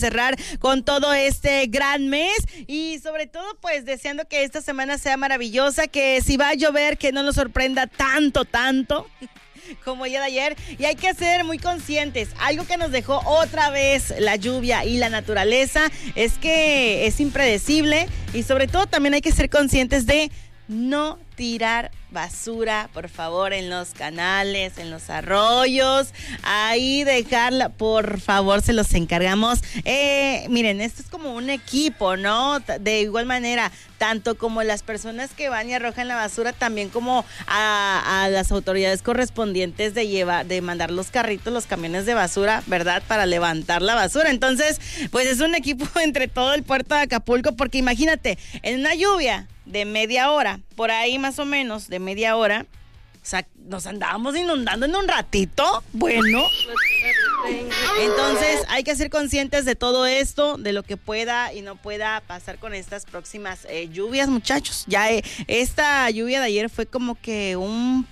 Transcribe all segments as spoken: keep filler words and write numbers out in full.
cerrar con todo este gran mes y sobre todo pues deseando que esta semana sea maravillosa, que si va a llover que no nos sorprenda tanto, tanto como el día de ayer, y hay que ser muy conscientes. Algo que nos dejó otra vez la lluvia y la naturaleza es que es impredecible y sobre todo también hay que ser conscientes de no tirar basura, por favor, en los canales, en los arroyos, ahí dejarla, por favor, se los encargamos. Eh, miren, esto es como un equipo, ¿no? De igual manera, tanto como las personas que van y arrojan la basura, también como a, a las autoridades correspondientes de llevar, de mandar los carritos, los camiones de basura, ¿verdad? Para levantar la basura. Entonces, pues es un equipo entre todo el puerto de Acapulco, porque imagínate, en una lluvia de media hora, por ahí más o menos, de media hora, o sea, nos andábamos inundando en un ratito, bueno. Entonces hay que ser conscientes de todo esto, de lo que pueda y no pueda pasar con estas próximas eh, lluvias, muchachos. Ya eh, esta lluvia de ayer fue como que un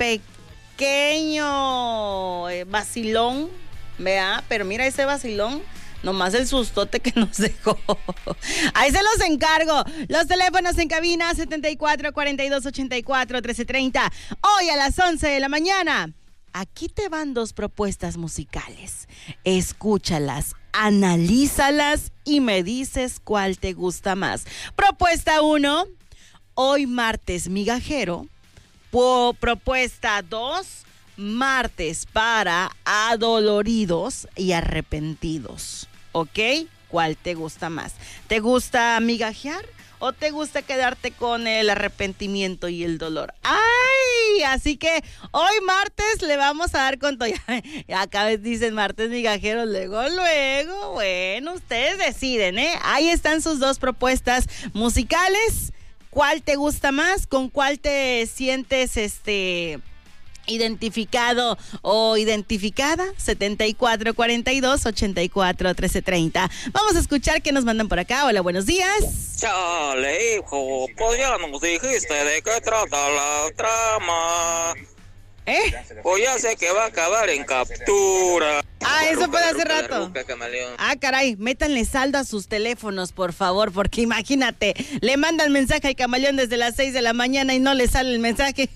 pequeño eh, vacilón, ¿verdad? Pero mira ese vacilón. Nomás el sustote que nos dejó. Ahí se los encargo. Los teléfonos en cabina setenta y cuatro, cuarenta y dos, ochenta y cuatro, trece treinta. Hoy a las once de la mañana. Aquí te van dos propuestas musicales. Escúchalas, analízalas y me dices cuál te gusta más. Propuesta uno. Hoy martes migajero. Po- propuesta dos. Martes para adoloridos y arrepentidos. ¿Ok? ¿Cuál te gusta más? ¿Te gusta migajear o te gusta quedarte con el arrepentimiento y el dolor? ¡Ay! Así que hoy martes le vamos a dar con todo. Acá dicen martes migajeros, luego, luego. Bueno, ustedes deciden, ¿eh? Ahí están sus dos propuestas musicales. ¿Cuál te gusta más? ¿Con cuál te sientes este... identificado o identificada? Setenta y cuatro, cuarenta y dos, ochenta y cuatro, trece treinta. Vamos a escuchar qué nos mandan por acá. Hola, buenos días. Chale, hijo, pues ya nos dijiste de qué trata la trama. ¿Eh? Pues ya sé que va a acabar en captura. Ah, eso fue de hace La rato. ruca, camaleón. Ah, caray, métanle saldo a sus teléfonos, por favor, porque imagínate, le mandan mensaje al camaleón desde las seis de la mañana y no le sale el mensaje.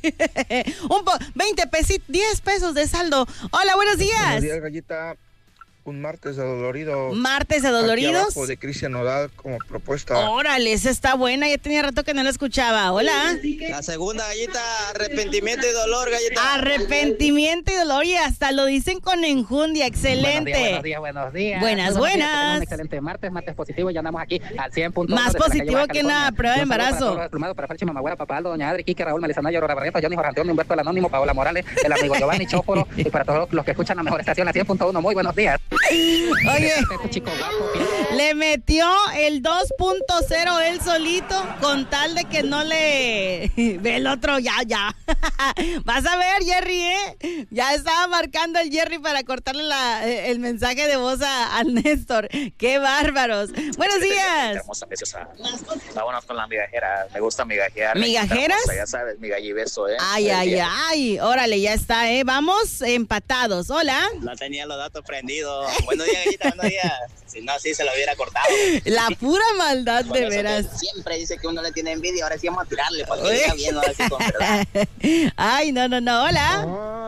Un po, veinte pesitos, diez pesos de saldo. Hola, buenos días. Buenos días, Gallita. Un martes adolorido. Martes adoloridos. Aquí abajo de Cristian Nodal como propuesta. Órale, esa está buena, ya tenía rato que no la escuchaba. Hola. La segunda, Gallita, arrepentimiento y dolor, Gallita. Arrepentimiento y dolor, y hasta lo dicen con enjundia. Excelente. Buenos días, buenos días. Buenas, buenos días. buenas. Un excelente martes, martes positivo. Ya andamos aquí al cien punto uno. Más desde la calle positivo Baja que California. nada, prueba de Un saludo embarazo. Para todos los desplumados, para Ferchi, Mamagüera, Papá Aldo, Doña Adri, Quique, Raúl, Melissa Nayo, Aurora Barrientos, Johnny Jorge Antonio, Humberto el Anónimo, Paola Morales, el amigo Giovanni Chóforo, y para todos los que escuchan la mejor estación, la cien punto uno. Muy buenos días. Oye, Este chico guapo, bien. le metió el dos punto cero él solito con tal de que no le... Ve el otro, ya, ya. Vas a ver, Jerry, ¿eh? Ya estaba marcando el Jerry para cortarle la, el mensaje de voz a, a Néstor. ¡Qué bárbaros! ¡Buenos días! Hermosa, preciosa. Vámonos con la migajera. Me gusta migajear. ¿Migajeras? Hermosa, ya sabes, migallibeso, ¿eh? Ay, ay, ay. Órale, ya está, ¿eh? Vamos empatados. Hola. No tenía los datos prendidos. Buenos días, Gallita, buenos días. Si no, sí se lo hubiera cortado. La pura maldad, Por de eso veras. que siempre dice que uno le tiene envidia. Ahora sí vamos a tirarle para que diga bien, ahora sí con verdad. Ay, no, no, no. Hola.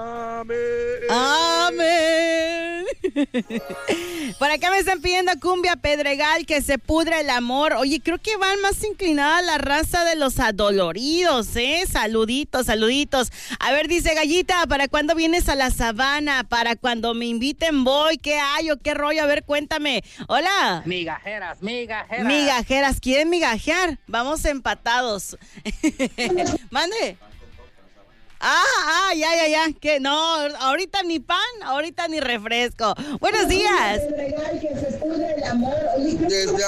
Amén. Por acá me están pidiendo cumbia Pedregal, que se pudre el amor. Oye, creo que van más inclinada a la raza de los adoloridos, ¿eh? Saluditos, saluditos. A ver, dice Gallita, ¿para cuándo vienes a la sabana? Para cuando me inviten voy. ¿Qué hay o qué rollo? A ver, cuéntame. Hola. Migajeras, migajeras. Migajeras, ¿quieren migajear? Vamos empatados. Mande. Ah, ah, ya, ya, ya. Que no, ahorita ni pan, ahorita ni refresco. Buenos días. Desde